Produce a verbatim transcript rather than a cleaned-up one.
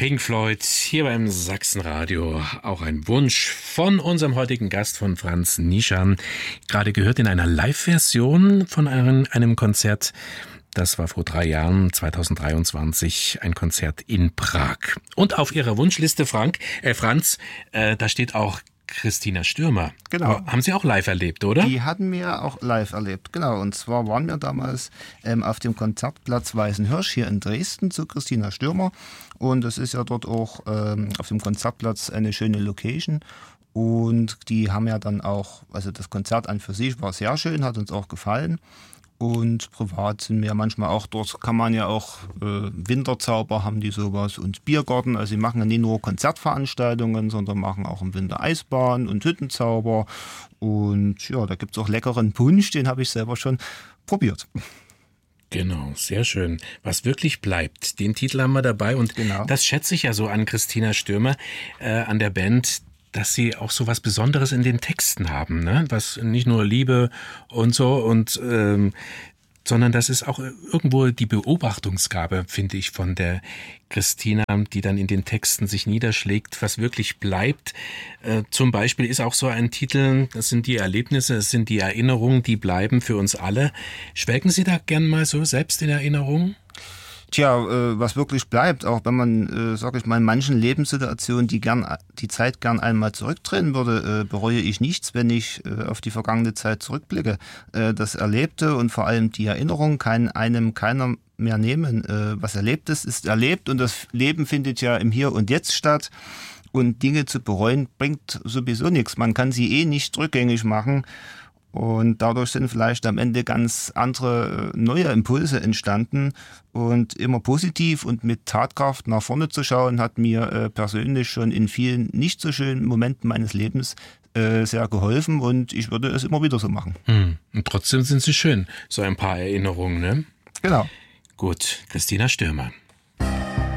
Pink Floyd hier beim Sachsenradio. Auch ein Wunsch von unserem heutigen Gast, von Franz Nischan. Gerade gehört in einer Live-Version von einem, einem Konzert. Das war vor drei Jahren, zweitausenddreiundzwanzig, ein Konzert in Prag. Und auf Ihrer Wunschliste, Frank, äh Franz, äh, da steht auch Christina Stürmer. Genau. Haben Sie auch live erlebt, oder? Die hatten wir auch live erlebt, genau. Und zwar waren wir damals ähm, auf dem Konzertplatz Weißenhirsch hier in Dresden zu Christina Stürmer. Und es ist ja dort auch ähm, auf dem Konzertplatz eine schöne Location. Und die haben ja dann auch, also das Konzert an für sich war sehr schön, hat uns auch gefallen. Und privat sind wir manchmal auch dort, kann man ja auch äh, Winterzauber haben die sowas und Biergarten. Also sie machen ja nicht nur Konzertveranstaltungen, sondern machen auch im Winter Eisbahn und Hüttenzauber. Und ja, da gibt es auch leckeren Punsch, den habe ich selber schon probiert. Genau, sehr schön. Was wirklich bleibt, den Titel haben wir dabei. Und genau. Das schätze ich ja so an Christina Stürmer, äh, an der Band, dass sie auch so was Besonderes in den Texten haben, ne? Was nicht nur Liebe und so und ähm, sondern das ist auch irgendwo die Beobachtungsgabe, finde ich, von der Christina, die dann in den Texten sich niederschlägt, was wirklich bleibt. Äh, zum Beispiel ist auch so ein Titel, das sind die Erlebnisse, das sind die Erinnerungen, die bleiben für uns alle. Schwelgen Sie da gern mal so selbst in Erinnerungen? Tja, äh, was wirklich bleibt, auch wenn man, äh, sag ich mal, in manchen Lebenssituationen die gern die Zeit gern einmal zurückdrehen würde, äh, bereue ich nichts, wenn ich äh, auf die vergangene Zeit zurückblicke. Äh, das Erlebte und vor allem die Erinnerung kann einem keiner mehr nehmen. Äh, was erlebt ist, ist erlebt und das Leben findet ja im Hier und Jetzt statt. Und Dinge zu bereuen bringt sowieso nichts. Man kann sie eh nicht rückgängig machen. Und dadurch sind vielleicht am Ende ganz andere neue Impulse entstanden. Und immer positiv und mit Tatkraft nach vorne zu schauen, hat mir äh, persönlich schon in vielen nicht so schönen Momenten meines Lebens äh, sehr geholfen. Und ich würde es immer wieder so machen. Hm. Und trotzdem sind sie schön, so ein paar Erinnerungen, ne? Genau. Gut, Christina Stürmer.